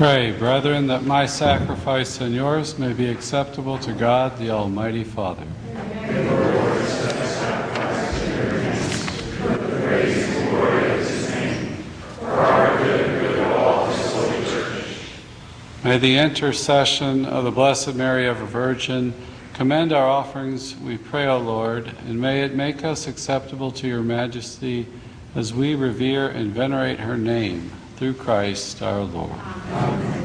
Pray, brethren, that my sacrifice and yours may be acceptable to God, the Almighty Father. May the intercession of the Blessed Mary, ever Virgin, commend our offerings, we pray, O Lord, and may it make us acceptable to your majesty as we revere and venerate her name, through Christ our Lord. Amen.